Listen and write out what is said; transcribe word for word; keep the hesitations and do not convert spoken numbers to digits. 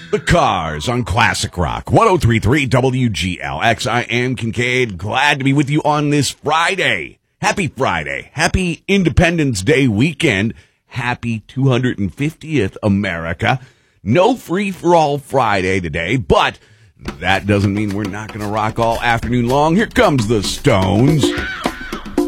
The Cars on Classic Rock, one oh three point three W G L X. I am Kincaid, glad to be with you on this Friday. Happy Friday. Happy Independence Day weekend. Happy two hundred fiftieth America. No free-for-all Friday today, but that doesn't mean we're not going to rock all afternoon long. Here comes the Stones.